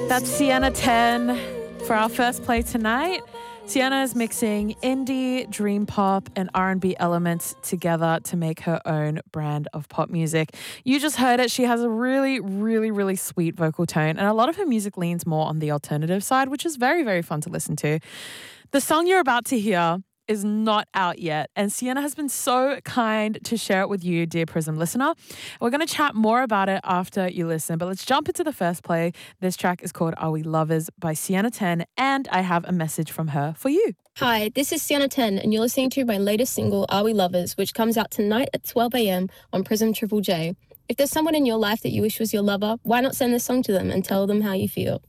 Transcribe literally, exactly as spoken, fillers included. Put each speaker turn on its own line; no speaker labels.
That's Sienna ten for our first play tonight. Sienna is mixing indie, dream pop, and R and B elements together to make her own brand of pop music. You just heard it. She has a really, really, really sweet vocal tone, and a lot of her music leans more on the alternative side, which is very, very fun to listen to. The song you're about to hear is not out yet, and Sienna has been so kind to share it with you, dear Prism listener. We're going to chat more about it after you listen, but let's jump into the first play. This track is called Are We Lovers by Sienna ten, and I have a message from her for you.
Hi, this is Sienna ten, and you're listening to my latest single, Are We Lovers, which comes out tonight at twelve a.m. on Prism Triple J. If there's someone in your life that you wish was your lover, why not send this song to them and tell them how you feel?